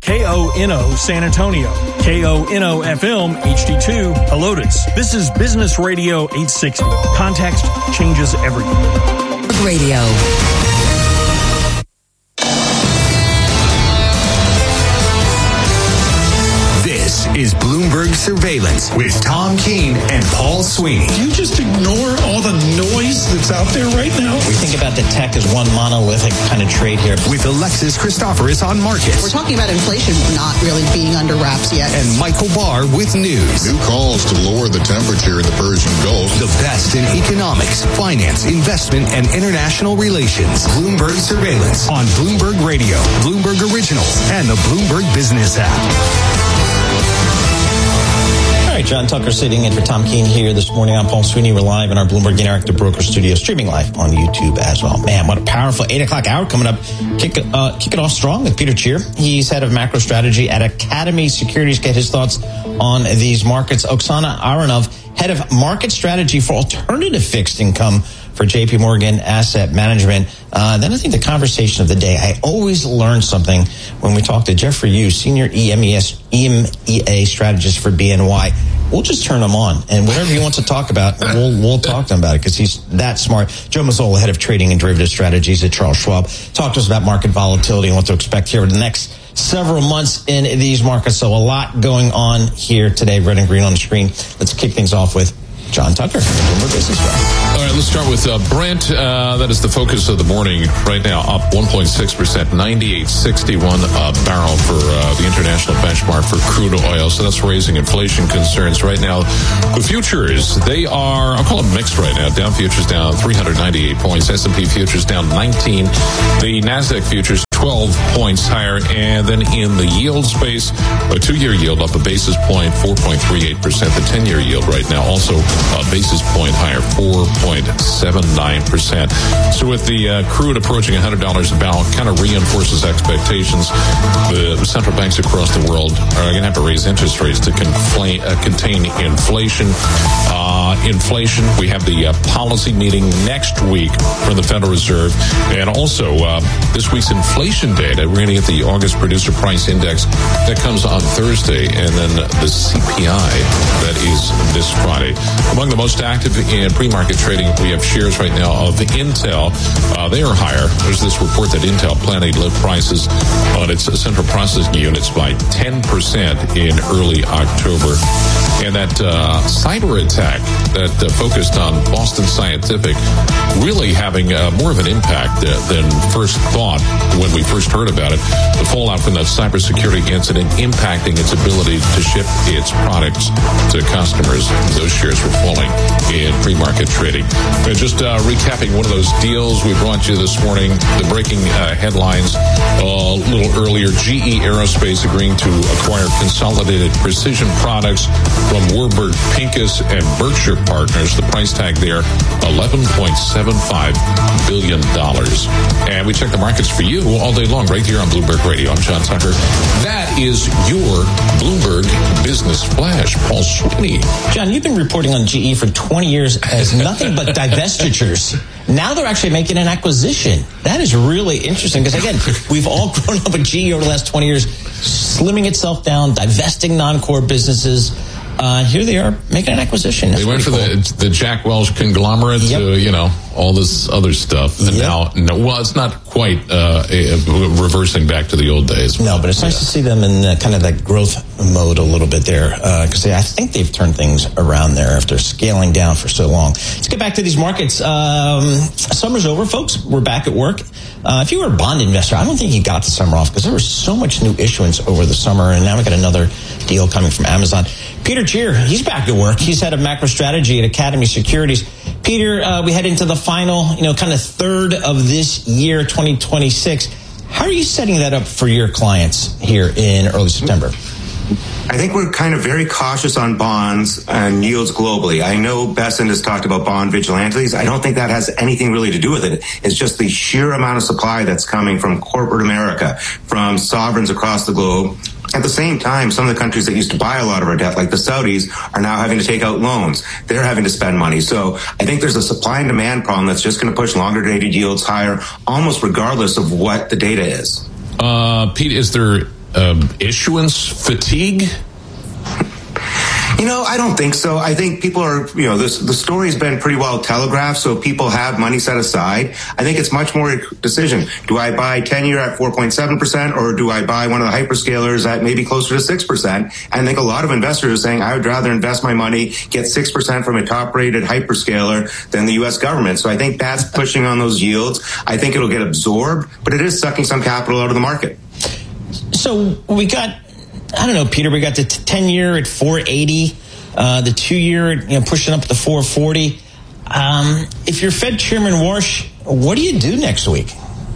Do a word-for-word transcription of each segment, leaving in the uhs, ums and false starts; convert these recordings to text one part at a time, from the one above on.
K O N O San Antonio, K O N O F M H D two Helotes. This is Business Radio eight sixty. Context changes everything. Radio. This is Bloomberg Surveillance with Tom Keene and Paul Sweeney. Do you just ignore all the noise that's out there right now? We think about the tech as one monolithic kind of trade here. With Alexis Christoforous on markets. We're talking about inflation not really being under wraps yet. And Michael Barr with news. New calls to lower the temperature in the Persian Gulf. The best in economics, finance, investment, and international relations. Bloomberg Surveillance on Bloomberg Radio, Bloomberg Originals, and the Bloomberg Business app. All right, John Tucker sitting in for Tom Keene here this morning. I'm Paul Sweeney. We're live in our Bloomberg Interactive Broker Studio, streaming live on YouTube as well. Man, what a powerful eight o'clock hour coming up. Kick, uh, kick it off strong with Peter Cheer. He's head of macro strategy at Academy Securities. Get his thoughts on these markets. Oksana Aronov, head of market strategy for alternative fixed income for J P Morgan Asset Management. Uh, then I think the conversation of the day, I always learn something when we talk to Jeffrey Yu, senior E M E S, E M E A strategist for B N Y. We'll just turn him on, and whatever he wants to talk about, we'll we'll talk to him about it because he's that smart. Joe Mazzola, head of trading and derivative strategies at Charles Schwab, talked to us about market volatility and what to expect here over the next several months in these markets. So a lot going on here today. Red and green on the screen. Let's kick things off with John Tucker, Bloomberg Business Wire. All right, let's start with uh, Brent. Uh, that is the focus of the morning right now, up one point six percent, ninety-eight sixty-one a barrel for uh, the international benchmark for crude oil. So that's raising inflation concerns right now. The futures, they are, I'll call them mixed right now. Dow futures down three hundred ninety-eight points. S and P futures down nineteen. The NASDAQ futures twelve points higher. And then in the yield space, a two-year yield up a basis point, four point three eight percent. The ten-year yield right now also a basis point higher, four point seven nine percent. So with the uh, crude approaching one hundred dollars a barrel, kind of reinforces expectations. The central banks across the world are going to have to raise interest rates to confl- uh, contain inflation. Uh, inflation, we have the uh, policy meeting next week from the Federal Reserve. And also uh, this week's inflation data, we're going to get the August Producer Price Index that comes on Thursday, and then the C P I that is this Friday. Among the most active in pre-market trading, we have shares right now of Intel. Uh, they are higher. There's this report that Intel planning to lift prices on its central processing units by ten percent in early October. And that uh, cyber attack that uh, focused on Boston Scientific really having uh, more of an impact uh, than first thought when we first heard about it. The fallout from that cybersecurity incident impacting its ability to ship its products to customers. Those shares were falling in pre-market trading. And just uh, recapping one of those deals we brought you this morning, the breaking uh, headlines a little earlier. G E Aerospace agreeing to acquire Consolidated Precision Products from Warburg Pincus and Berkshire Partners. The price tag there, eleven point seven five billion dollars. And we check the markets for you all day long right here on Bloomberg Radio. I'm John Tucker. That is your Bloomberg Business Flash. Paul Sweeney. John, you've been reporting on G E for twenty years as nothing but divestitures. Now they're actually making an acquisition. That is really interesting because, again, we've all grown up with G E over the last twenty years, slimming itself down, divesting non-core businesses. Uh, here they are making an acquisition. That's they went for cool. the the Jack Welch conglomerate yep. to, you know, all this other stuff. And yep. now, no, well, it's not quite uh, a, a reversing back to the old days. No, but it's nice yeah. to see them in uh, kind of that growth mode a little bit there because uh, I think they've turned things around there after scaling down for so long. Let's get back to these markets. Um, summer's over, folks. We're back at work. Uh, if you were a bond investor, I don't think you got the summer off because there was so much new issuance over the summer, and now we got another deal coming from Amazon. Peter Cheer, he's back at work. He's head of macro strategy at Academy Securities. Peter, uh, we head into the final, you know, kind of third of this year, twenty twenty-six. How are you setting that up for your clients here in early September? I think we're kind of very cautious on bonds and yields globally. I know Bessent has talked about bond vigilantes. I don't think that has anything really to do with it. It's just the sheer amount of supply that's coming from corporate America, from sovereigns across the globe. At the same time, some of the countries that used to buy a lot of our debt, like the Saudis, are now having to take out loans. They're having to spend money. So I think there's a supply and demand problem that's just going to push longer dated yields higher, almost regardless of what the data is. Uh, Pete, is there um, issuance fatigue? You know, I don't think so. I think people are, you know, this, the story's been pretty well telegraphed, so people have money set aside. I think it's much more a decision. Do I buy ten-year at four point seven percent, or do I buy one of the hyperscalers at maybe closer to six percent? And I think a lot of investors are saying, I would rather invest my money, get six percent from a top-rated hyperscaler than the U S government. So I think that's pushing on those yields. I think it'll get absorbed, but it is sucking some capital out of the market. So we got... I don't know, Peter, we got the ten-year at four eighty, uh, the two-year you know, pushing up to four forty. Um, if you're Fed Chairman Warsh, what do you do next week?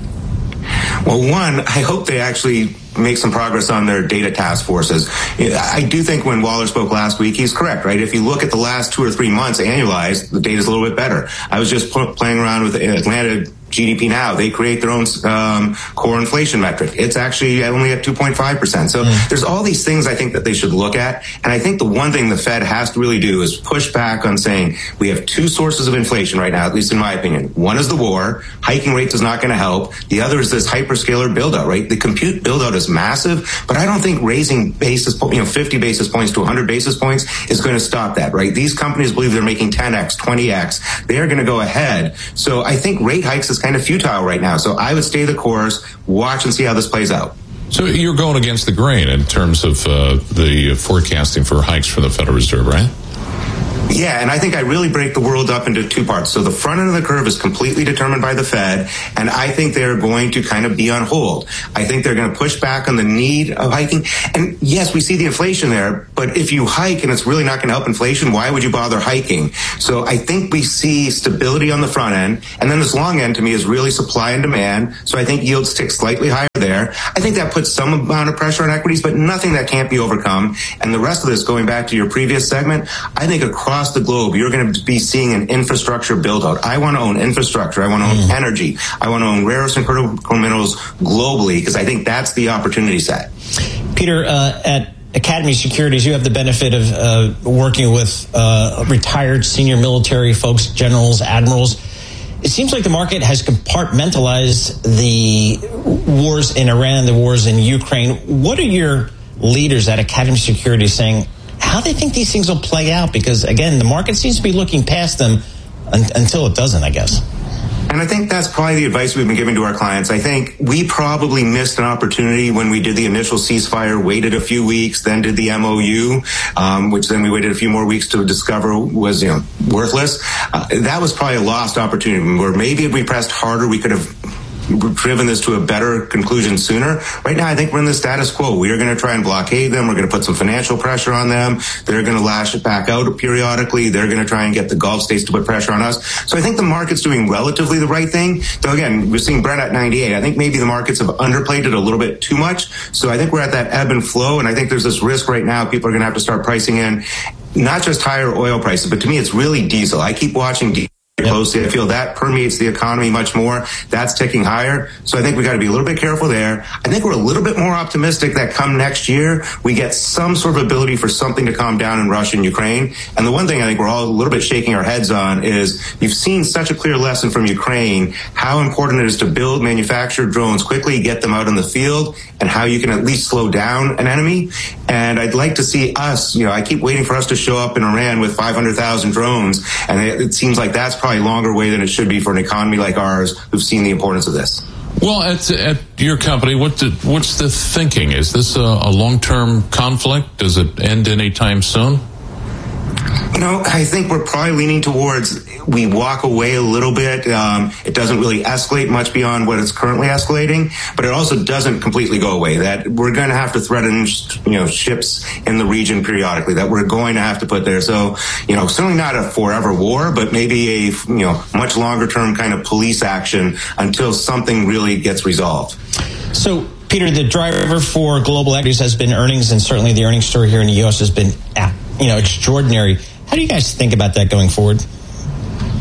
Well, one, I hope they actually make some progress on their data task forces. I do think when Waller spoke last week, he's correct, right? If you look at the last two or three months annualized, the data's a little bit better. I was just pl- playing around with Atlanta G D P Now. They create their own um, core inflation metric. It's actually only at two point five percent. So mm. there's all these things I think that they should look at. And I think the one thing the Fed has to really do is push back on saying we have two sources of inflation right now, at least in my opinion. One is the war. Hiking rates is not going to help. The other is this hyperscaler build-out, right? The compute build-out is massive, but I don't think raising basis, you know, fifty basis points to one hundred basis points is going to stop that, right? These companies believe they're making ten x, twenty x. They are going to go ahead. So I think rate hikes is kind of futile right now. So I would stay the course, watch and see how this plays out. So you're going against the grain in terms of uh, the forecasting for hikes from the Federal Reserve, right? Yeah, and I think I really break the world up into two parts. So the front end of the curve is completely determined by the Fed, and I think they're going to kind of be on hold. I think they're going to push back on the need of hiking. And yes, we see the inflation there, but if you hike and it's really not going to help inflation, why would you bother hiking? So I think we see stability on the front end, and then this long end to me is really supply and demand. So I think yields tick slightly higher there. I think that puts some amount of pressure on equities, but nothing that can't be overcome. And the rest of this, going back to your previous segment, I think across the globe, you're going to be seeing an infrastructure build out. I want to own infrastructure. I want to own mm. energy. I want to own rare earths and critical minerals globally, because I think that's the opportunity set. Peter, uh, at Academy Securities, you have the benefit of uh, working with uh, retired senior military folks, generals, admirals. It seems like the market has compartmentalized the wars in Iran, the wars in Ukraine. What are your leaders at Academy Securities saying, how they think these things will play out? Because, again, the market seems to be looking past them un- until it doesn't, I guess. And I think that's probably the advice we've been giving to our clients. I think we probably missed an opportunity when we did the initial ceasefire, waited a few weeks, then did the M O U, um, which then we waited a few more weeks to discover was, you know, worthless. Uh, that was probably a lost opportunity where maybe if we pressed harder, we could have driven this to a better conclusion sooner. Right now, I think we're in the status quo. We are going to try and blockade them. We're going to put some financial pressure on them. They're going to lash it back out periodically. They're going to try and get the Gulf states to put pressure on us. So I think the market's doing relatively the right thing. Though again, we're seeing Brent at ninety-eight. I think maybe the markets have underplayed it a little bit too much. So I think we're at that ebb and flow. And I think there's this risk right now. People are going to have to start pricing in not just higher oil prices, but to me, it's really diesel. I keep watching diesel closely. I feel that permeates the economy much more. That's ticking higher. So I think we got to be a little bit careful there. I think we're a little bit more optimistic that come next year, we get some sort of ability for something to calm down in Russia and Ukraine. And the one thing I think we're all a little bit shaking our heads on is you've seen such a clear lesson from Ukraine, how important it is to build, manufacture drones quickly, get them out in the field, and how you can at least slow down an enemy. And I'd like to see us, you know, I keep waiting for us to show up in Iran with five hundred thousand drones. And it, it seems like that's probably a longer way than it should be for an economy like ours who've seen the importance of this. Well, at, at your company, what did, what's the thinking? Is this a, a long-term conflict? Does it end anytime soon? You know, I think we're probably leaning towards we walk away a little bit. Um, it doesn't really escalate much beyond what it's currently escalating, but it also doesn't completely go away. That we're going to have to threaten, you know, ships in the region periodically. That we're going to have to put there. So, you know, certainly not a forever war, but maybe a, you know, much longer term kind of police action until something really gets resolved. So, Peter, the driver for global equities has been earnings, and certainly the earnings story here in the U S has been, you know, extraordinary. How do you guys think about that going forward?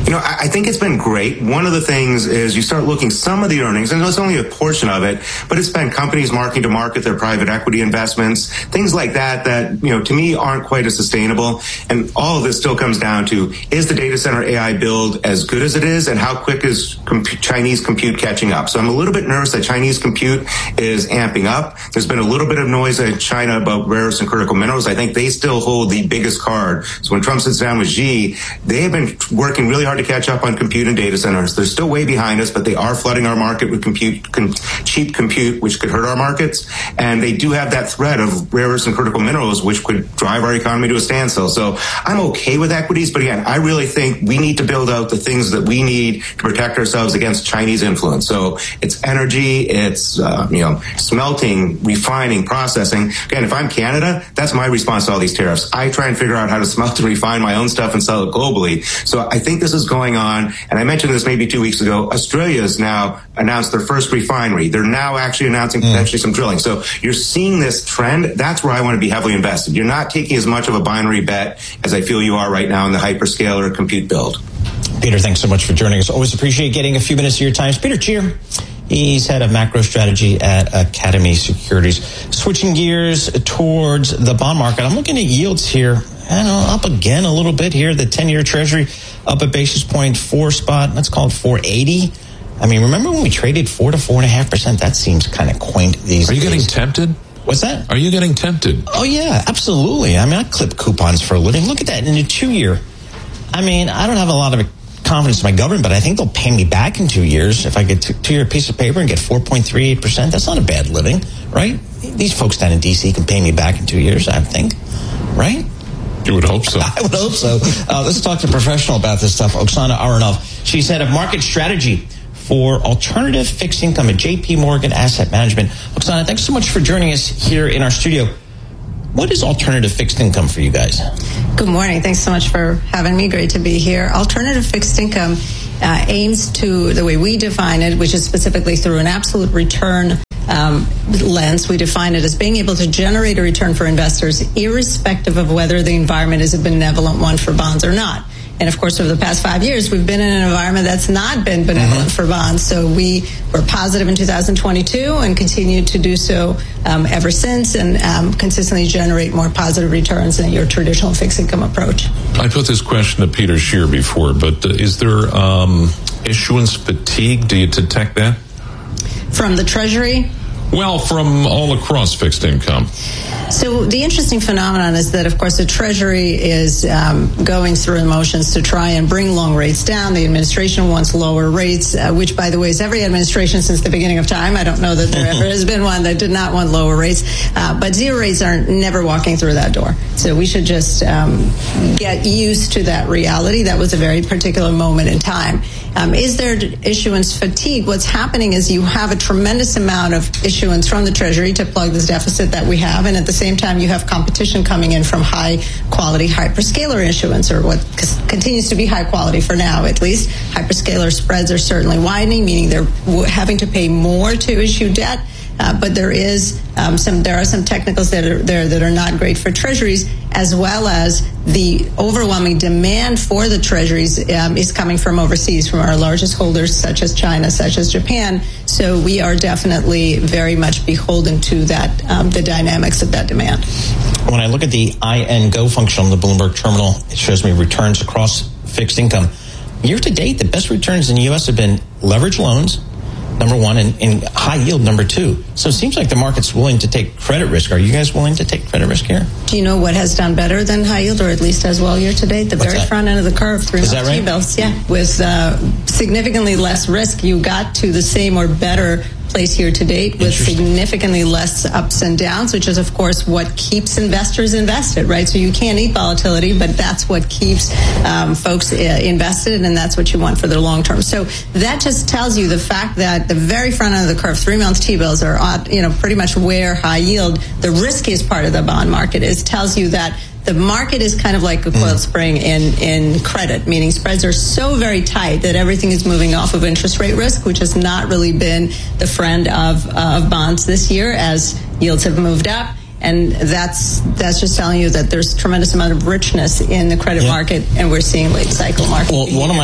You know, I, I think it's been great. One of the things is you start looking some of the earnings, and it's only a portion of it, but it's been companies marking to market their private equity investments, things like that, that, you know, to me aren't quite as sustainable. And all of this still comes down to, is the data center A I build as good as it is, and how quick is comp- Chinese compute catching up? So I'm a little bit nervous that Chinese compute is amping up. There's been a little bit of noise in China about rare earths and critical minerals. I think they still hold the biggest card. So when Trump sits down with Xi, they have been working really hard to catch up on compute and data centers. They're still way behind us, but they are flooding our market with compute, com- cheap compute, which could hurt our markets. And they do have that threat of rare earths and critical minerals, which could drive our economy to a standstill. So I'm okay with equities, but again, I really think we need to build out the things that we need to protect ourselves against Chinese influence. So it's energy, it's uh, you know, smelting, refining, processing. Again, if I'm Canada, that's my response to all these tariffs. I try and figure out how to smelt and refine my own stuff and sell it globally. So I think this is going on, and I mentioned this maybe two weeks ago. Australia has now announced their first refinery. They're now actually announcing potentially mm. some drilling. So you're seeing this trend. That's where I want to be heavily invested. You're not taking as much of a binary bet as I feel you are right now in the hyperscaler compute build. Peter, thanks so much for joining us. Always appreciate getting a few minutes of your time. It's Peter Cheer. He's head of macro strategy at Academy Securities. Switching gears towards the bond market, I'm looking at yields here. I don't know, up again a little bit here. The ten-year Treasury up a basis point, four spot. Let's call it four eighty. I mean, remember when we traded four to four and a half percent? That seems kind of quaint these days. Are you getting tempted? What's that? Are you getting tempted? Oh yeah, absolutely. I mean, I clip coupons for a living. Look at that in a two-year. I mean, I don't have a lot of confidence in my government, but I think they'll pay me back in two years if I get a two-year piece of paper and get four point three eight percent. That's not a bad living, right? These folks down in D C can pay me back in two years, I think, right? You would hope so. I would hope so. Uh, let's talk to a professional about this stuff. Oksana Aronov. She's head of market strategy for alternative fixed income at J P Morgan Asset Management. Oksana, thanks so much for joining us here in our studio. What is alternative fixed income for you guys? Good morning. Thanks so much for having me. Great to be here. Alternative fixed income uh, aims to, the way we define it, which is specifically through an absolute return um, lens. We define it as being able to generate a return for investors irrespective of whether the environment is a benevolent one for bonds or not. And of course, over the past five years, we've been in an environment that's not been benevolent mm-hmm. for bonds. So we were positive in two thousand twenty-two and continued to do so um, ever since, and um, consistently generate more positive returns than your traditional fixed income approach. I put this question to Peter Scheer before, but uh, is there um, issuance fatigue? Do you detect that? From the Treasury? Well, from all across fixed income. So the interesting phenomenon is that, of course, the Treasury is um, going through the motions to try and bring long rates down. The administration wants lower rates, uh, which, by the way, is every administration since the beginning of time. I don't know that there ever has been one that did not want lower rates. Uh, but zero rates are never walking through that door. So we should just um, get used to that reality. That was a very particular moment in time. Um, is there issuance fatigue? What's happening is you have a tremendous amount of issuance from the Treasury to plug this deficit that we have, and at the same time you have competition coming in from high-quality hyperscaler issuance, or what c- continues to be high quality for now, at least. Hyperscaler spreads are certainly widening, meaning they're w- having to pay more to issue debt. Uh, but there is um, some. There are some technicals that are there that are not great for treasuries, as well as the overwhelming demand for the treasuries um, is coming from overseas, from our largest holders, such as China, such as Japan. So we are definitely very much beholden to that, um, the dynamics of that demand. When I look at the I N Go function on the Bloomberg terminal, it shows me returns across fixed income. Year to date, the best returns in the U S have been leverage loans, number one, and, and high yield, number two. So it seems like the market's willing to take credit risk. Are you guys willing to take credit risk here? Do you know what has done better than high yield, or at least as well year to date? The What's very that? front end of the curve, three month T-bills. Yeah, with uh, significantly less risk, you got to the same or better place year to date with significantly less ups and downs, which is, of course, what keeps investors invested, right? So you can't eat volatility, but that's what keeps um, folks uh, invested, and that's what you want for their long term. So that just tells you the fact that the very front end of the curve, three-month T-bills, are at, you know, pretty much where high yield, the riskiest part of the bond market is, tells you that the market is kind of like a coiled spring in, in credit, meaning spreads are so very tight that everything is moving off of interest rate risk, which has not really been the friend of, uh, of bonds this year as yields have moved up. And that's that's just telling you that there's a tremendous amount of richness in the credit yeah. market, and we're seeing late cycle market. Well, one of my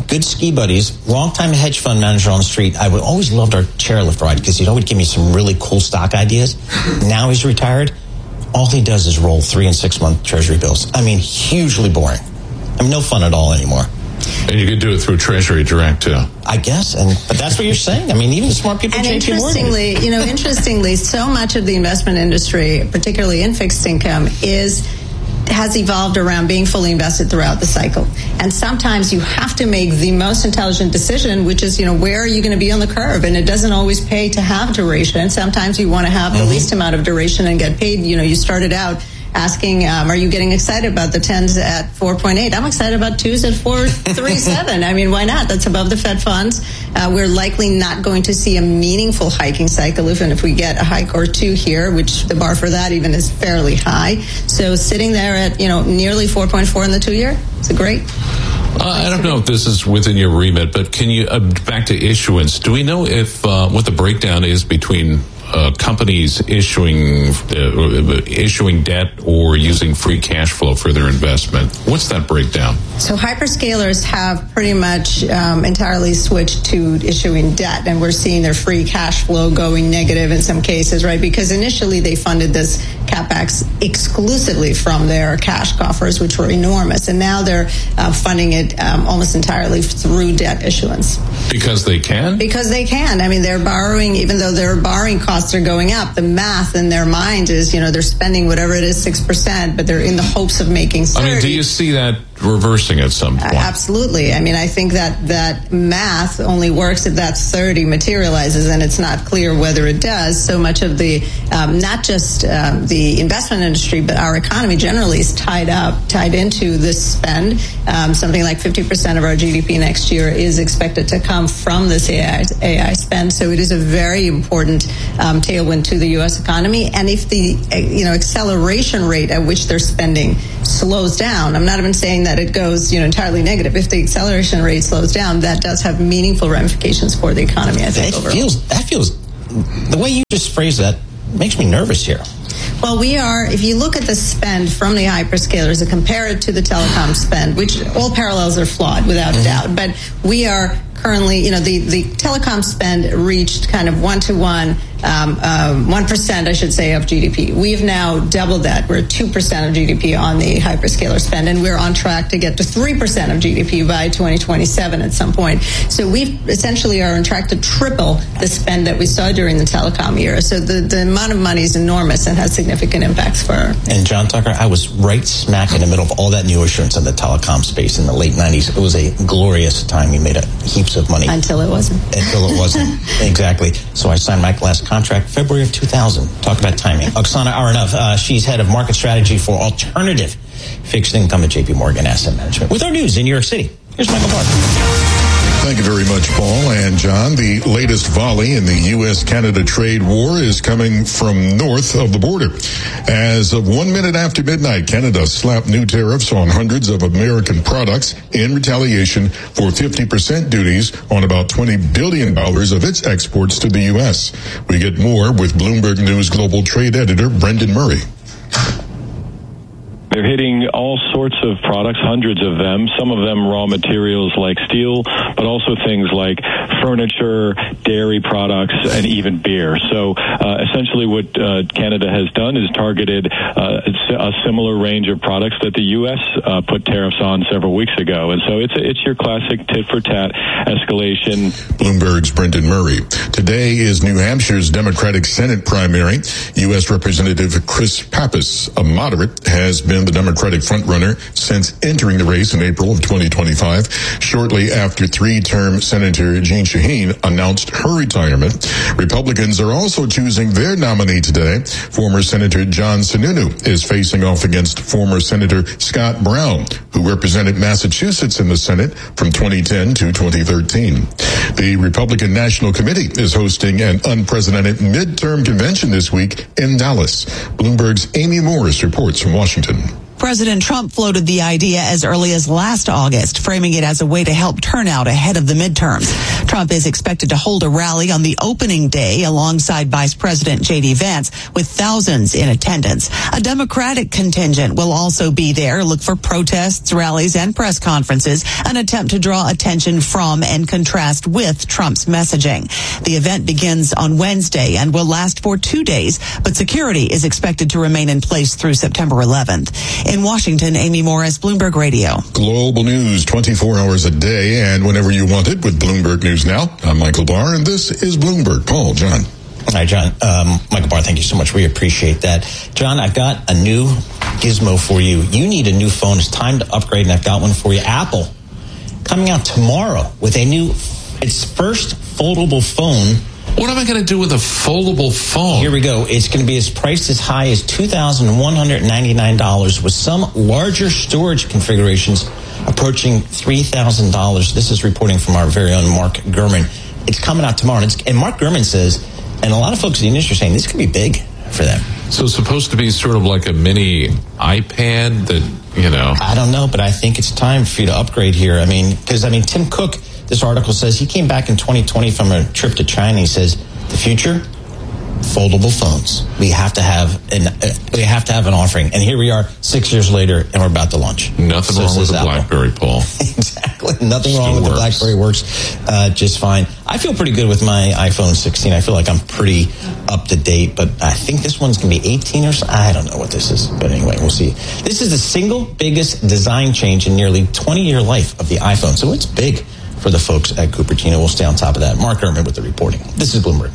good ski buddies, longtime hedge fund manager on the street. I would always loved our chairlift ride because he'd always give me some really cool stock ideas. Now he's retired. All he does is roll three and six month treasury bills. I mean, hugely boring. I mean, no fun at all anymore. And you could do it through Treasury Direct, too. I guess, and but that's what you're saying. I mean, even the smart people. And J P interestingly, Morgan. you know, interestingly, so much of the investment industry, particularly in fixed income, is has evolved around being fully invested throughout the cycle. And sometimes you have to make the most intelligent decision, which is, you know, where are you going to be on the curve? And it doesn't always pay to have duration. Sometimes you want to have mm-hmm. the least amount of duration and get paid. You know, you started out asking, um, are you getting excited about the tens at four point eight? I'm excited about twos at four three seven. I mean, why not? That's above the Fed funds. Uh, we're likely not going to see a meaningful hiking cycle, even if we get a hike or two here, which the bar for that even is fairly high. So sitting there at, you know, nearly four point four in the two-year, it's a great. Uh, I don't know if this is within your remit, but can you, uh, back to issuance, do we know if uh, what the breakdown is between Uh, companies issuing uh, issuing debt or using free cash flow for their investment? What's that breakdown? So hyperscalers have pretty much um, entirely switched to issuing debt, and we're seeing their free cash flow going negative in some cases, right? Because initially they funded this CapEx exclusively from their cash coffers, which were enormous, and now they're uh, funding it um, almost entirely through debt issuance. Because they can? Because they can. I mean, they're borrowing, even though their borrowing costs are going up, the math in their mind is, you know, they're spending whatever it is, six percent, but they're in the hopes of making thirty. I mean, do you see that reversing at some point? Uh, absolutely. I mean, I think that that math only works if that thirty materializes, and it's not clear whether it does. So much of the, um, not just um, the investment industry, but our economy generally is tied up, tied into this spend. Um, something like fifty percent of our G D P next year is expected to come from this A I, A I spend. So it is a very important um, tailwind to the U S economy. And if the, you know, acceleration rate at which they're spending slows down, I'm not even saying that it goes, you know, entirely negative. If the acceleration rate slows down, that does have meaningful ramifications for the economy, I think, it overall. Feels, that feels, the way you just phrased that makes me nervous here. Well, we are, if you look at the spend from the hyperscalers and compare it to the telecom spend, which all parallels are flawed without mm-hmm. a doubt, but we are currently, you know, the, the telecom spend reached kind of one-to-one, um, um, one percent, I should say, of G D P. We've now doubled that. We're two percent of G D P on the hyperscaler spend, and we're on track to get to three percent of G D P by twenty twenty-seven at some point. So we essentially are on track to triple the spend that we saw during the telecom era. So the, the amount of money is enormous and has significant impacts for our... And John Tucker, I was right smack in the middle of all that new issuance in the telecom space in the late nineties. It was a glorious time. We made a heaps of money. Until it wasn't. Until it wasn't. Exactly. So I signed my last contract February of two thousand. Talk about timing. Oksana Aronov, uh, she's head of market strategy for alternative fixed income at J P Morgan Asset Management. With our news in New York City, here's Michael Barr. Thank you very much, Paul and John. The latest volley in the U S Canada trade war is coming from north of the border. As of one minute after midnight, Canada slapped new tariffs on hundreds of American products in retaliation for fifty percent duties on about twenty billion dollars of its exports to the U S. We get more with Bloomberg News Global Trade Editor Brendan Murray. They're hitting all sorts of products, hundreds of them, some of them raw materials like steel, but also things like furniture, dairy products, and even beer. So uh, essentially what uh, Canada has done is targeted uh, a similar range of products that the U S uh, put tariffs on several weeks ago. And so it's, it's your classic tit-for-tat escalation. Bloomberg's Brendan Murray. Today is New Hampshire's Democratic Senate primary. U S Representative Chris Pappas, a moderate, has been the Democratic frontrunner since entering the race in April of twenty twenty-five, shortly after three-term Senator Jeanne Shaheen announced her retirement. Republicans are also choosing their nominee today. Former Senator John Sununu is facing off against former Senator Scott Brown, who represented Massachusetts in the Senate from twenty ten to twenty thirteen. The Republican National Committee is hosting an unprecedented midterm convention this week in Dallas. Bloomberg's Amy Morris reports from Washington. President Trump floated the idea as early as last August, framing it as a way to help turnout ahead of the midterms. Trump is expected to hold a rally on the opening day alongside Vice President J D Vance, with thousands in attendance. A Democratic contingent will also be there. Look for protests, rallies, and press conferences, an attempt to draw attention from and contrast with Trump's messaging. The event begins on Wednesday and will last for two days, but security is expected to remain in place through September eleventh. In Washington, Amy Morris, Bloomberg Radio. Global news twenty-four hours a day and whenever you want it with Bloomberg News Now. I'm Michael Barr, and this is Bloomberg. Paul, John. Hi, John. Um, Michael Barr, thank you so much. We appreciate that. John, I've got a new gizmo for you. You need a new phone. It's time to upgrade, and I've got one for you. Apple coming out tomorrow with a new, its first foldable phone. What am I going to do with a foldable phone? Here we go. It's going to be as priced as high as two thousand one hundred ninety-nine dollars with some larger storage configurations approaching three thousand dollars. This is reporting from our very own Mark Gurman. It's coming out tomorrow. And, it's, and Mark Gurman says, and a lot of folks in the industry are saying this could be big for them. So it's supposed to be sort of like a mini iPad that, you know. I don't know, but I think it's time for you to upgrade here. I mean, because, I mean, Tim Cook, this article says he came back in twenty twenty from a trip to China. He says, the future, foldable phones. We have to have an uh, we have to have an offering. And here we are six years later, and we're about to launch. Nothing so wrong with the Apple. BlackBerry, Paul. Exactly. Nothing Still wrong with works. the BlackBerry. Works uh, just fine. I feel pretty good with my iPhone sixteen. I feel like I'm pretty up to date, but I think this one's going to be eighteen or so. I don't know what this is, but anyway, we'll see. This is the single biggest design change in nearly twenty-year life of the iPhone, so it's big for the folks at Cupertino. We'll stay on top of that. Mark Gurman with the reporting. This is Bloomberg.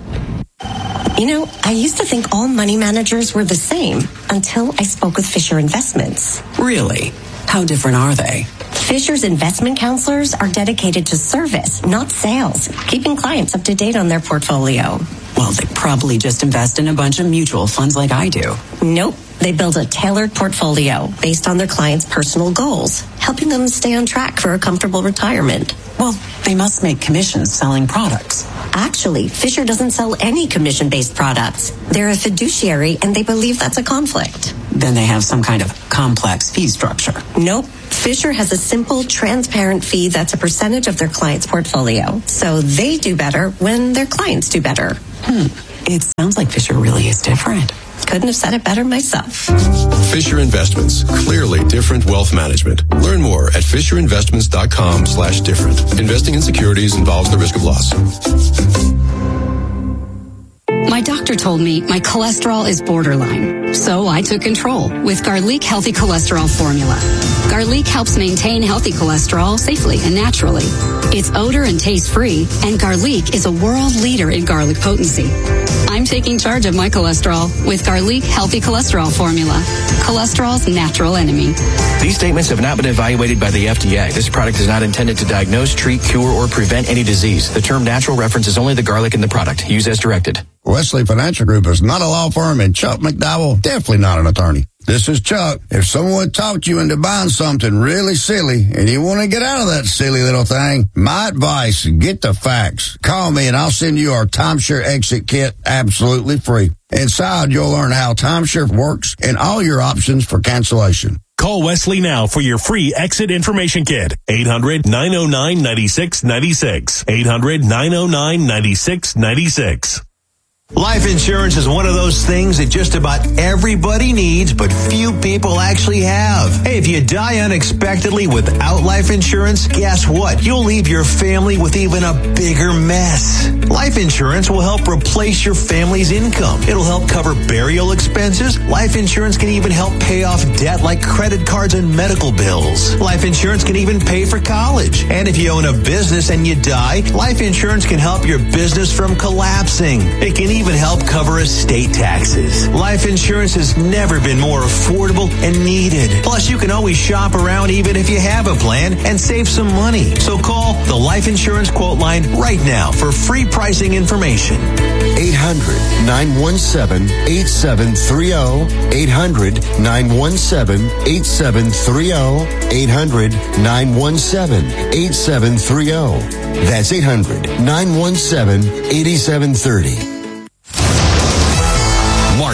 You know, I used to think all money managers were the same until I spoke with Fisher Investments. Really? How different are they? Fisher's investment counselors are dedicated to service, not sales, keeping clients up to date on their portfolio. Well, they probably just invest in a bunch of mutual funds like I do. Nope. They build a tailored portfolio based on their clients' personal goals, helping them stay on track for a comfortable retirement. Well, they must make commissions selling products. Actually, Fisher doesn't sell any commission-based products. They're a fiduciary, and they believe that's a conflict. Then they have some kind of complex fee structure. Nope. Fisher has a simple, transparent fee that's a percentage of their client's portfolio. So they do better when their clients do better. Hmm. It sounds like Fisher really is different. Couldn't have said it better myself. Fisher Investments. Clearly different wealth management. Learn more at FisherInvestments.com slash different. Investing in securities involves the risk of loss. My doctor told me my cholesterol is borderline, so I took control with Garlic Healthy Cholesterol Formula. Garlic helps maintain healthy cholesterol safely and naturally. It's odor and taste free, and Garlic is a world leader in garlic potency. I'm taking charge of my cholesterol with Garlic Healthy Cholesterol Formula, cholesterol's natural enemy. These statements have not been evaluated by the F D A. This product is not intended to diagnose, treat, cure, or prevent any disease. The term natural references only the garlic in the product. Use as directed. Wesley Financial Group is not a law firm, and Chuck McDowell, definitely not an attorney. This is Chuck. If someone talked you into buying something really silly and you want to get out of that silly little thing, my advice, get the facts. Call me and I'll send you our timeshare exit kit absolutely free. Inside, you'll learn how timeshare works and all your options for cancellation. Call Wesley now for your free exit information kit. eight hundred, nine oh nine, nine six nine six. eight hundred, nine oh nine, nine six nine six. Life insurance is one of those things that just about everybody needs, but few people actually have. Hey, if you die unexpectedly without life insurance, guess what? You'll leave your family with even a bigger mess. Life insurance will help replace your family's income. It'll help cover burial expenses. Life insurance can even help pay off debt like credit cards and medical bills. Life insurance can even pay for college. And if you own a business and you die, life insurance can help your business from collapsing. It can even help cover estate taxes. Life insurance has never been more affordable and needed. Plus, you can always shop around even if you have a plan and save some money. So call the Life Insurance Quote Line right now for free pricing information. eight hundred, nine one seven, eight seven three zero. eight hundred, nine one seven, eight seven three zero. eight hundred, nine one seven, eight seven three zero. That's eight hundred, nine one seven, eight seven three zero. Mark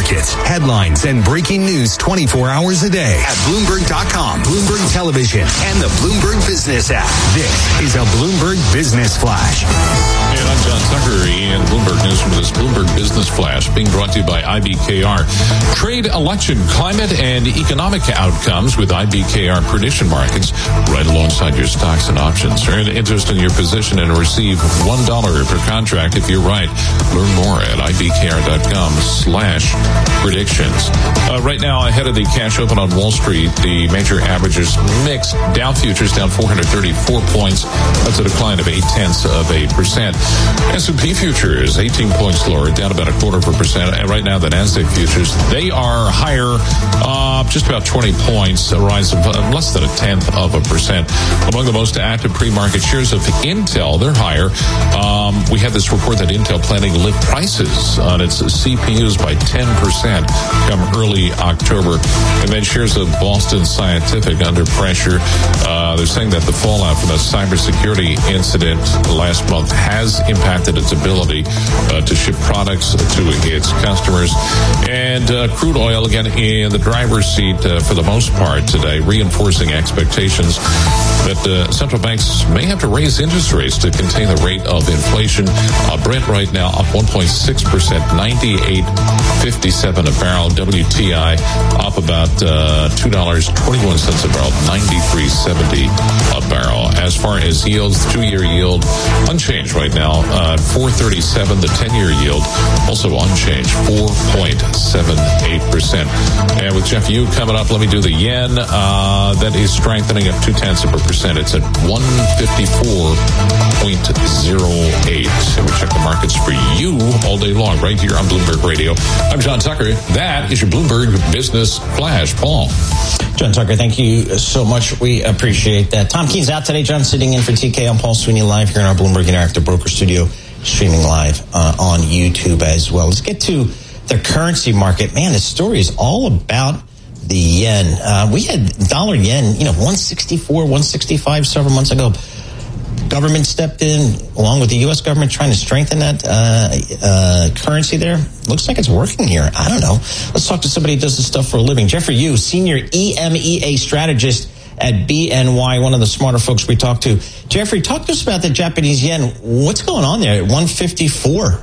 markets, headlines, and breaking news twenty-four hours a day at Bloomberg dot com, Bloomberg Television, and the Bloomberg Business app. This is a Bloomberg Business Flash. And I'm John Tucker in Bloomberg News from this Bloomberg Business Flash, being brought to you by I B K R. Trade, election, climate, and economic outcomes with I B K R prediction markets right alongside your stocks and options. Earn interest in your position and receive one dollar per contract if you're right. Learn more at I B K R dot com slash predictions. Uh, right now, ahead of the cash open on Wall Street, the major averages mixed. Dow futures down four hundred thirty-four points. That's a decline of eight tenths of a percent. S and P futures eighteen points lower, down about a quarter of a percent. And right now, the NASDAQ futures, they are higher, uh, just about twenty points, a rise of uh, less than a tenth of a percent. Among the most active pre-market shares of Intel, they're higher. Um, we had this report that Intel planning to lift prices on its C P Us by ten percent come early October. And then shares of Boston Scientific under pressure. Uh, they're saying that the fallout from a cybersecurity incident last month has impacted its ability uh, to ship products to its customers. And uh, crude oil, again, in the driver's seat uh, for the most part today, reinforcing expectations that uh, central banks may have to raise interest rates to contain the rate of inflation. Uh, Brent right now up one point six percent, ninety-eight fifty-seven a barrel. W T I up about uh, two dollars and twenty-one cents a barrel, ninety-three seventy a barrel. As far as yields, two-year yield unchanged right now, uh, four thirty-seven. The ten-year yield also unchanged, four point seven eight percent. And with Jeff Yu coming up, let me do the yen. Uh, that is strengthening up two tenths of a percent. It's at one fifty-four point oh eight. And we check the markets for you all day long right here on Bloomberg Radio. I'm John Tucker. That is your Bloomberg Business Flash. Paul. John Tucker, thank you so much. We appreciate that. Tom Keene's out today. John sitting in for T K. I'm Paul Sweeney live here in our Bloomberg Interactive Broker Studio, streaming live uh, on YouTube as well. Let's get to the currency market. Man, the story is all about the yen. Uh, we had dollar yen, you know, one sixty-four, one sixty-five several months ago. Government stepped in along with the U S government trying to strengthen that uh, uh, currency there. Looks like it's working here. I don't know. Let's talk to somebody who does this stuff for a living. Jeffrey Yu, senior E M E A strategist at B N Y, one of the smarter folks we talked to. Jeffrey, talk to us about the Japanese yen. What's going on there at one fifty-four?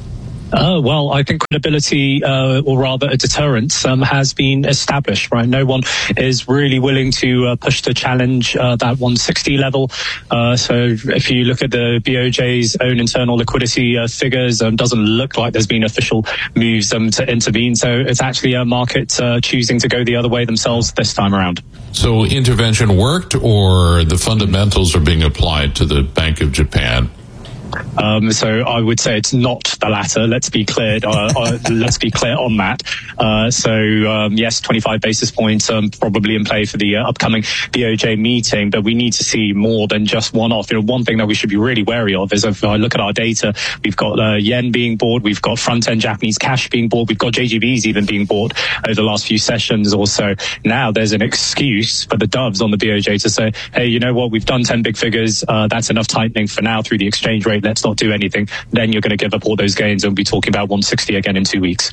Uh, well, I think credibility, uh, or rather a deterrent, um, has been established, right? No one is really willing to uh, push to challenge uh, that one sixty level. Uh, so if you look at the B O J's own internal liquidity uh, figures, um, doesn't look like there's been official moves um, to intervene. So it's actually a market uh, choosing to go the other way themselves this time around. So intervention worked, or the fundamentals are being applied to the Bank of Japan? Um, so I would say it's not the latter. Let's be clear. Uh, uh, let's be clear on that. Uh, so um, yes, twenty-five basis points um, probably in play for the uh, upcoming B O J meeting, but we need to see more than just one off. You know, one thing that we should be really wary of is if I look at our data, we've got uh, yen being bought, we've got front-end Japanese cash being bought, we've got J G Bs even being bought over the last few sessions or so. Now there's an excuse for the doves on the B O J to say, hey, you know what, we've done ten big figures. Uh, that's enough tightening for now through the exchange rate. Let's not do anything. Then you're going to give up all those gains and we'll be talking about one sixty again in two weeks.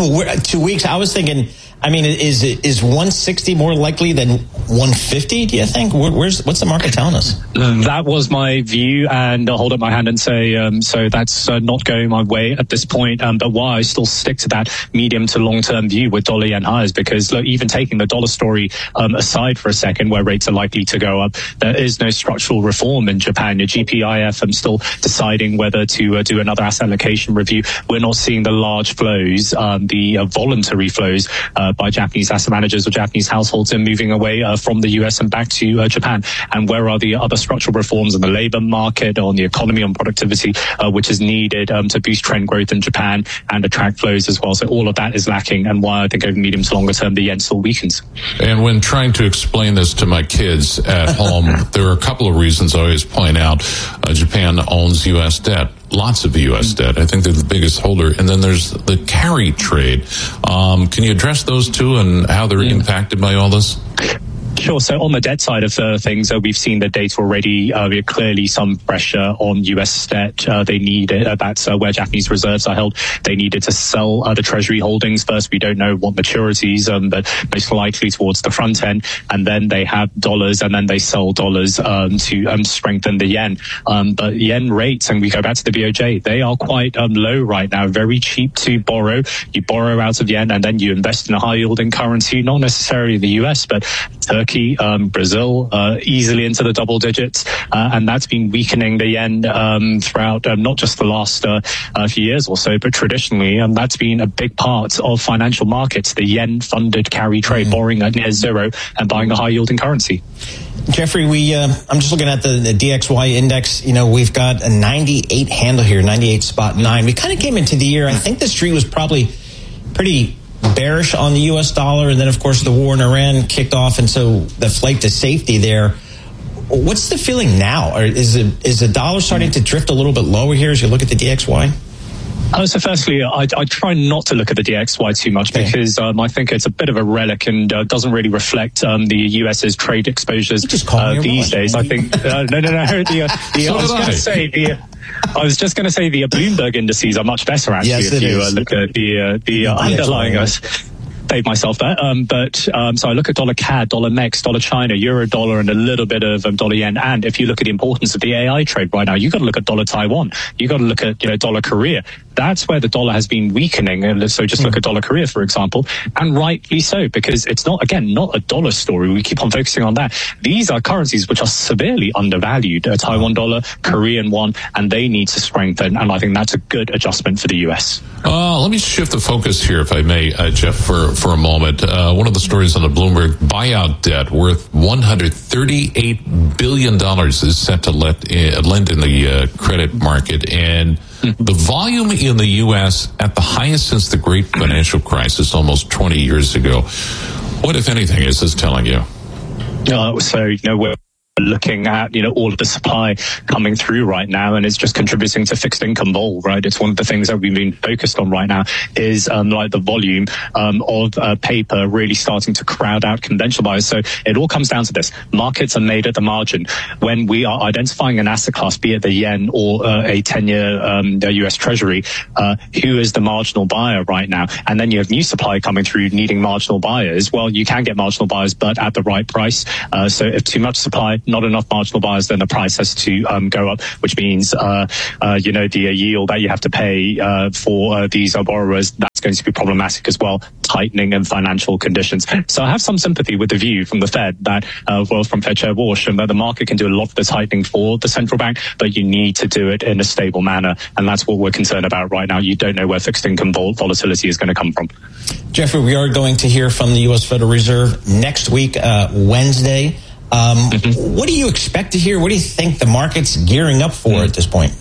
Two weeks? I was thinking, I mean, is is one sixty more likely than one fifty, do you think? Where, where's What's the market telling us? That was my view, and I'll hold up my hand and say, um, so that's uh, not going my way at this point. Um, but why I still stick to that medium to long-term view with dollar yen highs, because look, even taking the dollar story um, aside for a second, where rates are likely to go up, there is no structural reform in Japan. Your G P I F, I'm still deciding whether to uh, do another asset allocation review. We're not seeing the large flows, um, the uh, voluntary flows uh, by Japanese asset managers or Japanese households in moving away uh, from the U S and back to uh, Japan. And where are the other structural reforms in the labor market, on the economy, on productivity, uh, which is needed um, to boost trend growth in Japan and attract flows as well? So all of that is lacking, and why I think over medium to longer term the yen still weakens. And when trying to explain this to my kids at home, there are a couple of reasons I always point out. Uh, Japan owns U S debt. Lots of U S debt. I think they're the biggest holder. And then there's the carry trade. Um, can you address those two and how they're impacted by all this? Sure. So on the debt side of uh, things, uh, we've seen the data already. Uh, clearly some pressure on U S debt. Uh, they need it. Uh, that's uh, where Japanese reserves are held. They needed to sell uh, the treasury holdings first. We don't know what maturities, um, but most likely towards the front end. And then they have dollars, and then they sell dollars um, to um, strengthen the yen. Um, but yen rates, and we go back to the B O J, they are quite um, low right now. Very cheap to borrow. You borrow out of yen, and then you invest in a high-yielding currency, not necessarily the U S, but Turkey, um, Brazil, uh, easily into the double digits, uh, and that's been weakening the yen um, throughout um, not just the last uh, uh, few years or so, but traditionally, and that's been a big part of financial markets, the yen-funded carry trade, mm. borrowing at near zero and buying a high-yielding currency. Jeffrey, we uh, I'm just looking at the, the D X Y index. You know, we've got a ninety-eight handle here, ninety-eight spot nine. We kind of came into the year, I think the street was probably pretty bearish on the U S dollar, and then of course the war in Iran kicked off, and so the flight to safety there. What's the feeling now? Or is it, is the dollar starting to drift a little bit lower here as you look at the D X Y? Uh, so firstly, I, I try not to look at the D X Y too much because um, I think it's a bit of a relic and uh, doesn't really reflect um, the US's trade exposures uh, these days. I think uh, no, no, no. The, uh, the, so I was going to say the. I was just going to say the uh, Bloomberg indices are much better actually yes, if you uh, look at the uh, the uh, underlying us. Save myself there. Um, but um, so I look at dollar C A D, dollar MEX, dollar China, euro dollar, and a little bit of um, dollar yen. And if you look at the importance of the A I trade right now, you got to look at dollar Taiwan. You got to look at you know dollar Korea. That's where the dollar has been weakening. And so just look at dollar Korea, for example, and rightly so, because it's not, again, not a dollar story. We keep on focusing on that. These are currencies which are severely undervalued, uh, Taiwan dollar, Korean won, and they need to strengthen. And I think that's a good adjustment for the U S. Uh, let me shift the focus here, if I may, uh, Jeff, for, for a moment. Uh, one of the stories on the Bloomberg, buyout debt worth one hundred thirty-eight billion dollars is set to let, uh, lend in the uh, credit market. And the volume in the U S at the highest since the great financial crisis almost twenty years ago. What, if anything, is this telling you? Uh, so, you know, we're looking at, you know, all of the supply coming through right now, and it's just contributing to fixed income vol, right? It's one of the things that we've been focused on right now is um, like the volume um, of uh, paper really starting to crowd out conventional buyers. So it all comes down to this. Markets are made at the margin. When we are identifying an asset class, be it the yen or uh, a ten-year um, U S Treasury, uh, who is the marginal buyer right now? And then you have new supply coming through needing marginal buyers. Well, you can get marginal buyers, but at the right price. Uh, so if too much supply, not enough marginal buyers, then the price has to um, go up, which means, uh, uh, you know, the uh, yield that you have to pay uh, for uh, these uh, borrowers, that's going to be problematic as well, tightening in financial conditions. So I have some sympathy with the view from the Fed that, uh, well, from Fed Chair Walsh, and that the market can do a lot of the tightening for the central bank, but you need to do it in a stable manner. And that's what we're concerned about right now. You don't know where fixed income vol- volatility is going to come from. Jeffrey, we are going to hear from the U S Federal Reserve next week, uh, Wednesday. Um, mm-hmm. What do you expect to hear? What do you think the market's gearing up for mm-hmm. at this point?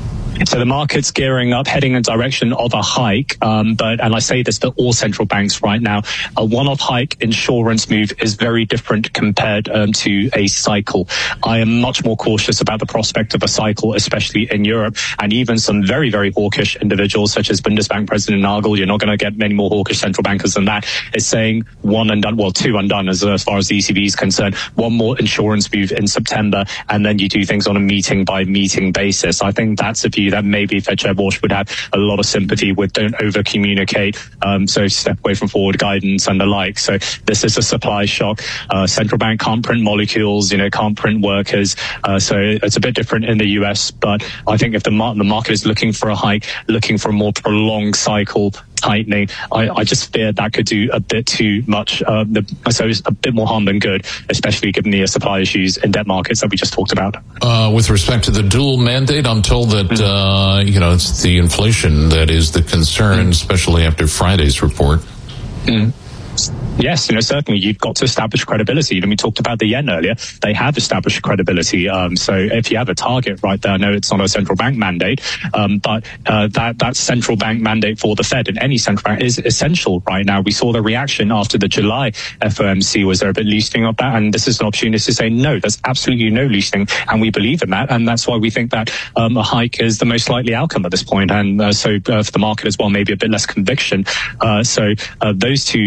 So the market's gearing up, heading in direction of a hike. Um, but, and I say this to all central banks right now, a one-off hike insurance move is very different compared um, to a cycle. I am much more cautious about the prospect of a cycle, especially in Europe, and even some very, very hawkish individuals such as Bundesbank President Nagel. You're not going to get many more hawkish central bankers than that. Is saying one and done, well, two and done as, as far as the E C B is concerned. One more insurance move in September, and then you do things on a meeting by meeting basis. I think that's a view that maybe Fed Chair Walsh would have a lot of sympathy with. Don't over communicate, um, so step away from forward guidance and the like. So this is a supply shock. Uh, central bank can't print molecules, you know, can't print workers. Uh, so it's a bit different in the U S. But I think if the, mar- the market is looking for a hike, looking for a more prolonged cycle, tightening, I, I just fear that could do a bit too much. Uh, the, so it's a bit more harm than good, especially given the supply issues in debt markets that we just talked about. Uh, with respect to the dual mandate, I'm told that mm. uh, you know it's the inflation that is the concern, mm. especially after Friday's report. Mm. Yes, you know, certainly you've got to establish credibility. You know, we talked about the yen earlier. They have established credibility. Um, so if you have a target right there, I know it's not a central bank mandate, um, but uh, that, that central bank mandate for the Fed and any central bank is essential right now. We saw the reaction after the July F O M C. Was there a bit loosening of that? And this is an opportunity to say, no, there's absolutely no loosening. And we believe in that. And that's why we think that um, a hike is the most likely outcome at this point. And uh, so uh, for the market as well, maybe a bit less conviction. Uh, so uh, those two needs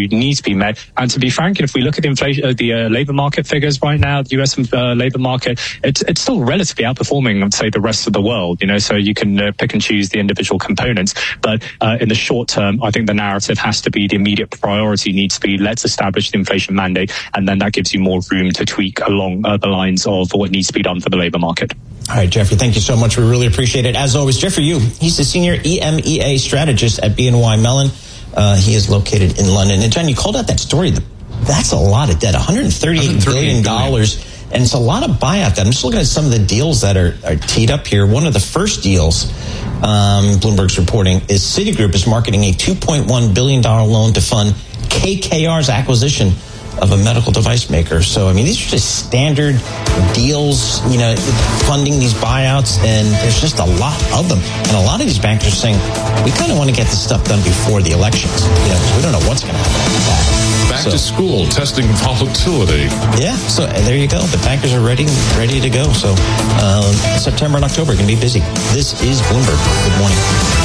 be met. And to be frank, if we look at the inflation, uh, the uh, labor market figures right now, the U S uh, labor market, it's it's still relatively outperforming, I'd say, the rest of the world. You know, so you can uh, pick and choose the individual components, but uh, in the short term, I think the narrative has to be the immediate priority needs to be let's establish the inflation mandate, and then that gives you more room to tweak along uh, the lines of what needs to be done for the labor market. All right, Jeffrey, thank you so much. We really appreciate it. As always, Jeffrey Yu, he's the senior E M E A strategist at B N Y Mellon. Uh, he is located in London. And John, you called out that story. That's a lot of debt, one hundred thirty-eight billion dollars. And it's a lot of buyout debt. I'm just looking at some of the deals that are, are teed up here. One of the first deals, um, Bloomberg's reporting, is Citigroup is marketing a two point one billion dollars loan to fund K K R's acquisition of a medical device maker. So, I mean, these are just standard deals, you know, funding these buyouts, and there's just a lot of them. And a lot of these banks are saying, we kind of want to get this stuff done before the elections, you know, because we don't know what's going to happen with that. Back so, to school, testing volatility. Yeah, so there you go. The bankers are ready, ready to go. So uh, September and October can be busy. This is Bloomberg. Good morning.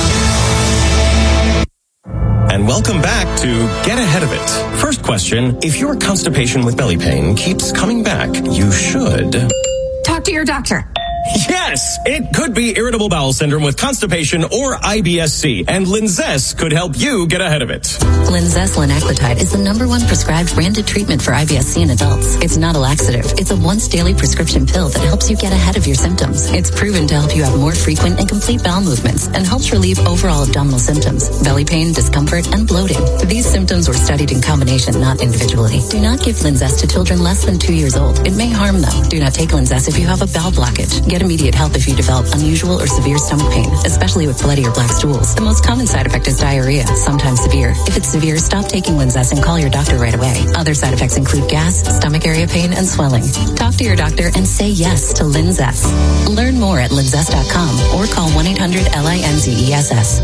And welcome back to Get Ahead of It. First question, if your constipation with belly pain keeps coming back, you should talk to your doctor. Yes, it could be irritable bowel syndrome with constipation or I B S C, and Linzess could help you get ahead of it. Linzess linaclotide is the number one prescribed branded treatment for I B S C in adults. It's not a laxative. It's a once daily prescription pill that helps you get ahead of your symptoms. It's proven to help you have more frequent and complete bowel movements and helps relieve overall abdominal symptoms, belly pain, discomfort, and bloating. These symptoms were studied in combination, not individually. Do not give Linzess to children less than two years old. It may harm them. Do not take Linzess if you have a bowel blockage. Get immediate help if you develop unusual or severe stomach pain, especially with bloody or black stools. The most common side effect is diarrhea, sometimes severe. If it's severe, stop taking Linzess and call your doctor right away. Other side effects include gas, stomach area pain, and swelling. Talk to your doctor and say yes to Linzess. Learn more at linzess dot com or call one eight hundred L I N Z E S S.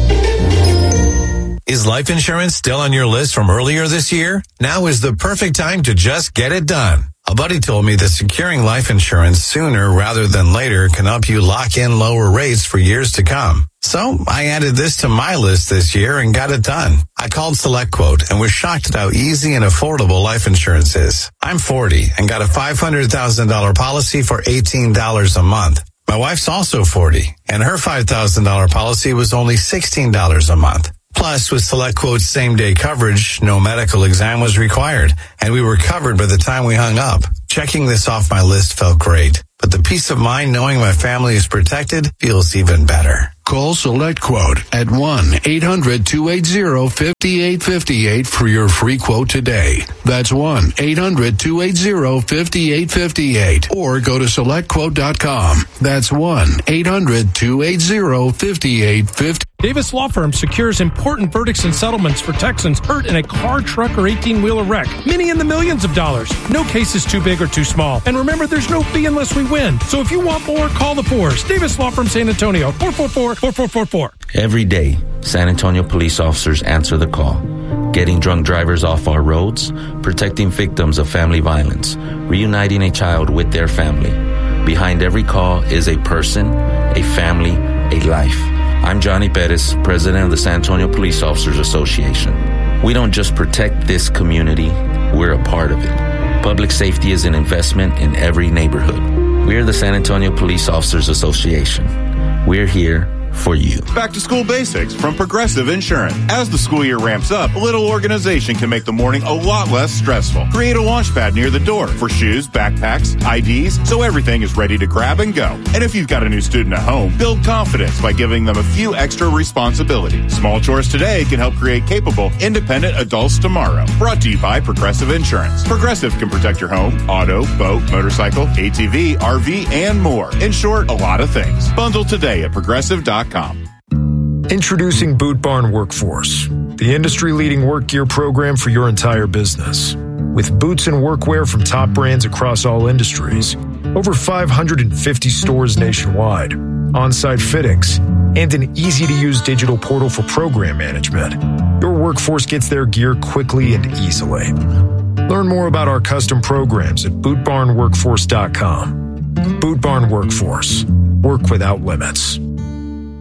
Is life insurance still on your list from earlier this year? Now is the perfect time to just get it done. A buddy told me that securing life insurance sooner rather than later can help you lock in lower rates for years to come. So I added this to my list this year and got it done. I called SelectQuote and was shocked at how easy and affordable life insurance is. I'm forty and got a five hundred thousand dollars policy for eighteen dollars a month. My wife's also forty and her five thousand dollars policy was only sixteen dollars a month. Plus, with SelectQuote's same-day coverage, no medical exam was required, and we were covered by the time we hung up. Checking this off my list felt great, but the peace of mind knowing my family is protected feels even better. Call SelectQuote at one eight hundred two eight zero five eight five eight for your free quote today. That's one eight hundred two eight zero five eight five eight. Or go to select quote dot com. That's one eight hundred two eight zero five eight five eight. Davis Law Firm secures important verdicts and settlements for Texans hurt in a car, truck, or eighteen-wheeler wreck. Many in the millions of dollars. No case is too big or too small. And remember, there's no fee unless we win. So if you want more, call the Fours. Davis Law Firm San Antonio, four four four, four four four four. Every day, San Antonio police officers answer the call. Getting drunk drivers off our roads, protecting victims of family violence, reuniting a child with their family. Behind every call is a person, a family, a life. I'm Johnny Perez, president of the San Antonio Police Officers Association. We don't just protect this community, we're a part of it. Public safety is an investment in every neighborhood. We're the San Antonio Police Officers Association. We're here for you. Back to school basics from Progressive Insurance. As the school year ramps up, a little organization can make the morning a lot less stressful. Create a launch pad near the door for shoes, backpacks, I Ds, so everything is ready to grab and go. And if you've got a new student at home, build confidence by giving them a few extra responsibilities. Small chores today can help create capable, independent adults tomorrow. Brought to you by Progressive Insurance. Progressive can protect your home, auto, boat, motorcycle, A T V, R V, and more. In short, a lot of things. Bundle today at progressive dot com. Introducing Boot Barn Workforce, the industry-leading work gear program for your entire business. With boots and workwear from top brands across all industries, over five hundred fifty stores nationwide, on-site fittings, and an easy-to-use digital portal for program management, your workforce gets their gear quickly and easily. Learn more about our custom programs at boot barn workforce dot com. Boot Barn Workforce. Work without limits.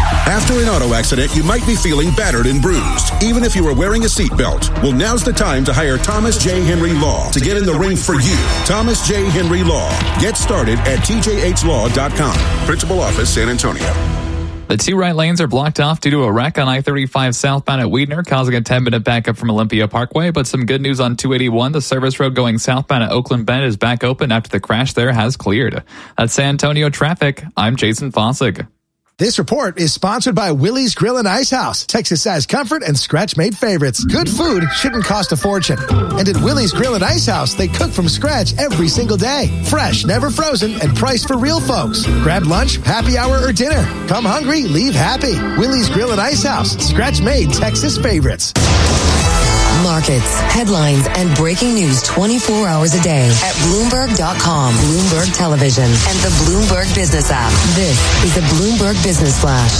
After an auto accident, you might be feeling battered and bruised, even if you are wearing a seatbelt. Well, now's the time to hire Thomas J. Henry Law to get in the ring for you. Thomas J. Henry Law. Get started at T J H law dot com. Principal Office, San Antonio. The two right lanes are blocked off due to a wreck on I thirty-five southbound at Weidner, causing a ten-minute backup from Olympia Parkway. But some good news on two eighty-one. The service road going southbound at Oakland Bend is back open after the crash there has cleared. That's San Antonio traffic. I'm Jason Fossig. This report is sponsored by Willie's Grill and Ice House, Texas-sized comfort and scratch-made favorites. Good food shouldn't cost a fortune. And at Willie's Grill and Ice House, they cook from scratch every single day. Fresh, never frozen, and priced for real folks. Grab lunch, happy hour, or dinner. Come hungry, leave happy. Willie's Grill and Ice House, scratch-made Texas favorites. Markets, headlines, and breaking news twenty-four hours a day at Bloomberg dot com, Bloomberg Television, and the Bloomberg Business app. This is the Bloomberg Business Flash.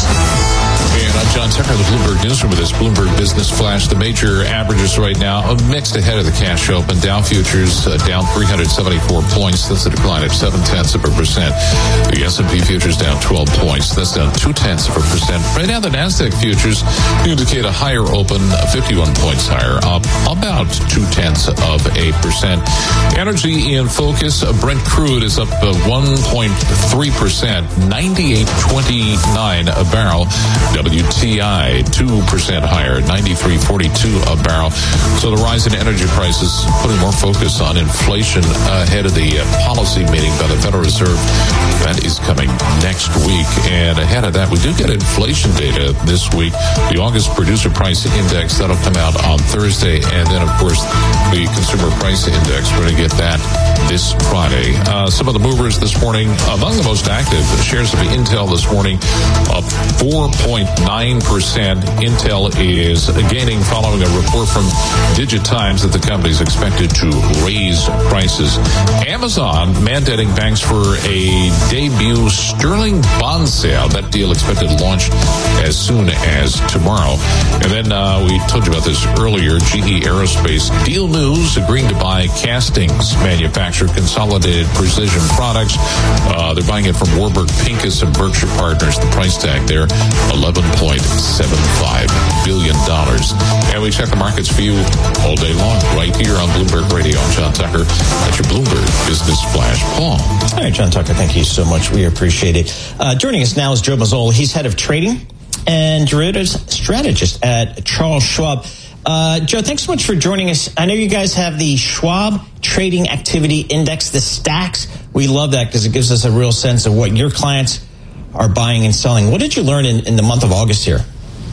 And I'm John Tucker, the Bloomberg Newsroom with this Bloomberg Business Flash. The major averages right now are mixed ahead of the cash open. Dow futures uh, down three hundred seventy-four points. That's a decline of seven tenths of a percent. The S and P futures down twelve points. That's down two tenths of a percent. Right now, the Nasdaq futures indicate a higher open, fifty-one points higher, up about two tenths of a percent. Energy in focus. Brent crude is up uh, one point three percent, ninety-eight twenty-nine a barrel. W T I two percent higher, ninety-three forty-two a barrel. So the rise in energy prices putting more focus on inflation ahead of the uh, policy meeting by the Federal Reserve. That is coming next week. And ahead of that, we do get inflation data this week. The August Producer Price Index, that'll come out on Thursday. And then, of course, the Consumer Price Index, we're going to get that this Friday. Uh, some of the movers this morning, among the most active, shares of Intel this morning up four point nine percent. Intel is gaining following a report from DigiTimes that the company is expected to raise prices. Amazon mandating banks for a debut sterling bond sale. That deal expected to launch as soon as tomorrow. And then uh, we told you about this earlier. G E Aerospace deal news, agreeing to buy castings manufacturer Consolidated Precision Products. Uh, they're buying it from Warburg Pincus and Berkshire Partners. The price tag there, eleven point seven five billion dollars. And we check the markets for you all day long right here on Bloomberg Radio. I'm John Tucker. That's your Bloomberg Business Flash. Paul. All right, John Tucker, thank you so much. We appreciate it. Uh, joining us now is Joe Mazzola. He's head of trading and derivatives strategist at Charles Schwab. Uh, Joe, thanks so much for joining us. I know you guys have the Schwab Trading Activity Index, the stacks. We love that because it gives us a real sense of what your clients are buying and selling. What did you learn in, in the month of August here?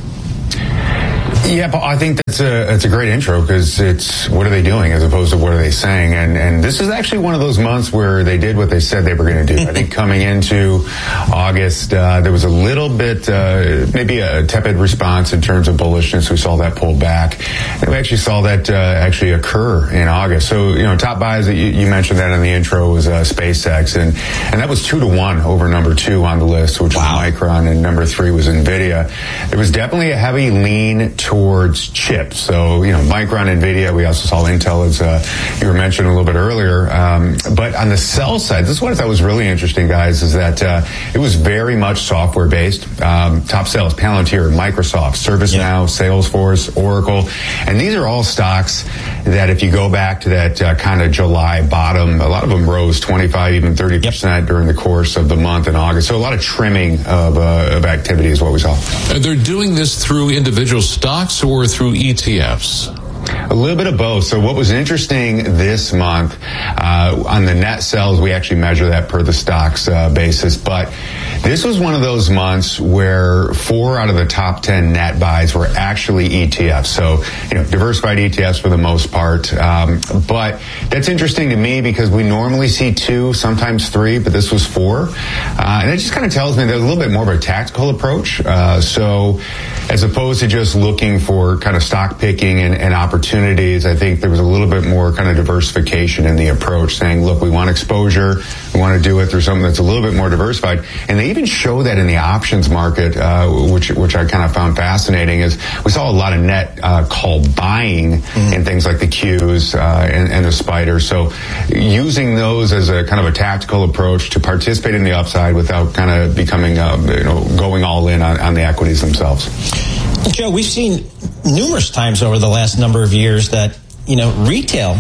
Yeah, I think that's a it's a great intro because it's what are they doing as opposed to what are they saying, and and this is actually one of those months where they did what they said they were going to do. I think coming into August, uh, there was a little bit uh, maybe a tepid response in terms of bullishness. We saw that pull back, and we actually saw that uh, actually occur in August. So you know, top buys that you, you mentioned that in the intro was uh, SpaceX, and and that was two to one over number two on the list, which wow. was Micron, and number three was Nvidia. There was definitely a heavy lean towards chips. So, you know, Micron, Nvidia, we also saw Intel, as uh, you were mentioning a little bit earlier. Um, but on the sell side, this is what I thought was really interesting, guys, is that uh, it was very much software-based. Um, top sales, Palantir, Microsoft, ServiceNow, yeah. Salesforce, Oracle. And these are all stocks that if you go back to that uh, kind of July bottom, a lot of them rose twenty-five, even thirty percent yep. during the course of the month in August. So a lot of trimming of, uh, of activity is what we saw. And they're doing this through individual stocks or through E T Fs? A little bit of both. So what was interesting this month, uh, on the net sales, we actually measure that per the stocks uh, basis, but this was one of those months where four out of the top ten net buys were actually E T Fs. So, you know, diversified E T Fs for the most part. Um, but that's interesting to me because we normally see two, sometimes three, but this was four. Uh, and it just kind of tells me there's a little bit more of a tactical approach. Uh, so as opposed to just looking for kind of stock picking and, and opportunity, opportunities. I think there was a little bit more kind of diversification in the approach, saying, look, we want exposure. We want to do it through something that's a little bit more diversified. And they even show that in the options market, uh, which which I kind of found fascinating, is we saw a lot of net uh, call buying mm-hmm. in things like the Qs uh, and, and the spiders. So using those as a kind of a tactical approach to participate in the upside without kind of becoming, uh, you know, going all in on, on the equities themselves. Joe, we've seen numerous times over the last number of years that, you know, retail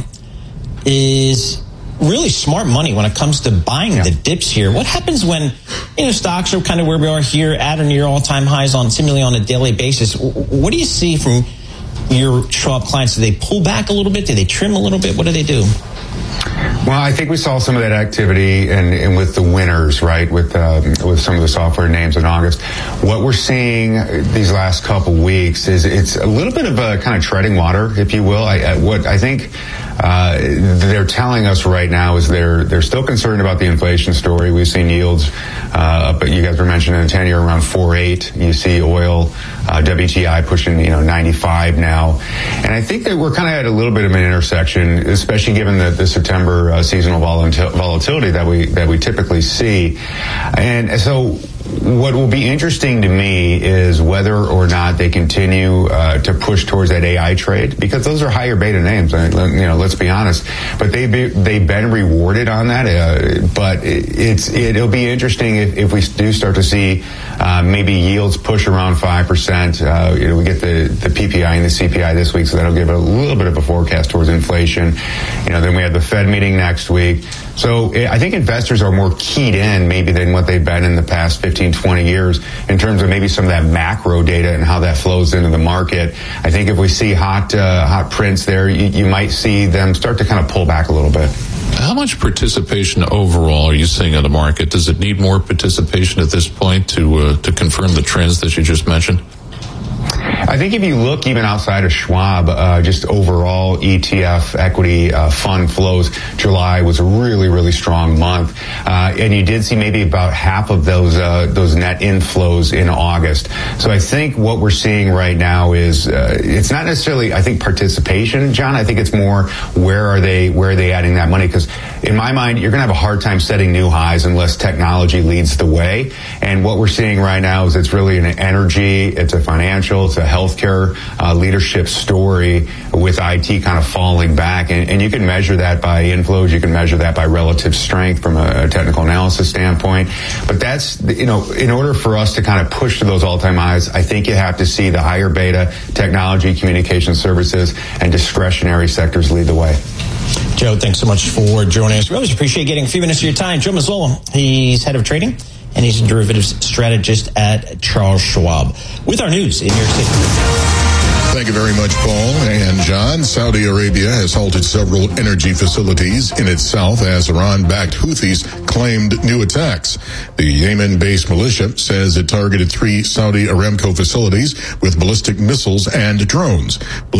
is really smart money when it comes to buying yeah. the dips here. What happens when, you know, stocks are kind of where we are here at or near all-time highs on seemingly on a daily basis? What do you see from your Schwab clients? Do they pull back a little bit? Do they trim a little bit? What do they do? Well, I think we saw some of that activity and, and with the winners, right, with um, with some of the software names in August. What we're seeing these last couple weeks is it's a little bit of a kind of treading water, if you will. I, I, what I think uh, they're telling us right now is they're they're still concerned about the inflation story. We've seen yields, uh, but you guys were mentioning the ten-year around four point eight. You see oil, uh, W T I pushing, you know, ninety-five now. And I think that we're kind of at a little bit of an intersection, especially given the, the September uh, seasonal volatil- volatility that we that we typically see. And so what will be interesting to me is whether or not they continue uh, to push towards that A I trade, because those are higher beta names. I mean, you know, let's be honest. But they've be, they've been rewarded on that. Uh, but it, it's it'll be interesting if, if we do start to see uh, maybe yields push around five percent. Uh, you know, we get the the P P I and the C P I this week, so that'll give a little bit of a forecast towards inflation. You know, then we have the Fed meeting next week. So I think investors are more keyed in maybe than what they've been in the past fifteen, twenty years in terms of maybe some of that macro data and how that flows into the market. I think if we see hot uh, hot prints there, you, you might see them start to kind of pull back a little bit. How much participation overall are you seeing in the market? Does it need more participation at this point to uh, to confirm the trends that you just mentioned? I think if you look even outside of Schwab, uh, just overall E T F equity uh, fund flows, July was a really, really strong month. Uh, and you did see maybe about half of those uh, those net inflows in August. So I think what we're seeing right now is uh, it's not necessarily, I think, participation, John. I think it's more where are they where are they adding that money? Because in my mind, you're going to have a hard time setting new highs unless technology leads the way. And what we're seeing right now is it's really an energy, it's a financial, it's a healthcare uh, leadership story with I T kind of falling back. And, and you can measure that by inflows. You can measure that by relative strength from a, a technical analysis standpoint. But that's, you know, in order for us to kind of push to those all-time highs, I think you have to see the higher beta technology, communication services, and discretionary sectors lead the way. Joe, thanks so much for joining us. We always appreciate getting a few minutes of your time. Joe Mazzola, he's head of trading, and he's a derivatives strategist at Charles Schwab. With our news in New York City. Thank you very much, Paul and John. Saudi Arabia has halted several energy facilities in its south as Iran-backed Houthis claimed new attacks. The Yemen-based militia says it targeted three Saudi Aramco facilities with ballistic missiles and drones.